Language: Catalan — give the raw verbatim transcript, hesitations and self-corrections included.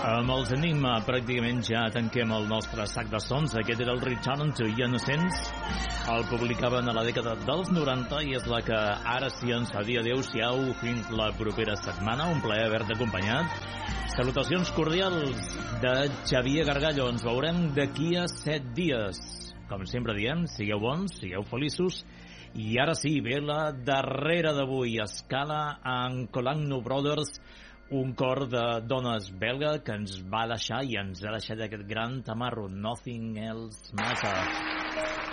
Amb els Enigma pràcticament ja tanquem el nostre sac de sons. Aquest era el Return to Innocence. El publicaven a la dècada dels noranta i és la que ara sí ens fa dir adéu-siau fins la propera setmana. Un plaer haver-te acompanyat. Salutacions cordials de Xavier Gargallo. Ens veurem d'aquí a set dies. Com sempre diem, sigueu bons, sigueu feliços. I ara sí, ve la darrera d'avui. Escala en Colagno Brothers, un cor de dones belga que ens va deixar i ens ha deixat aquest gran tamarro, Nothing Else Matters.